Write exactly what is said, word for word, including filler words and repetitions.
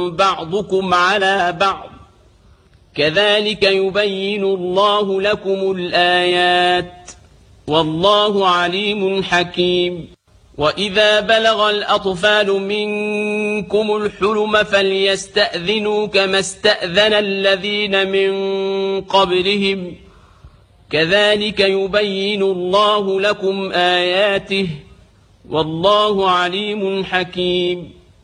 بعضكم على بعض كذلك يبين الله لكم الآيات والله عليم حكيم. وإذا بلغ الأطفال منكم الحلم فليستأذنوا كما استأذن الذين من قبلهم كذلك يبين الله لكم آياته والله عليم حكيم.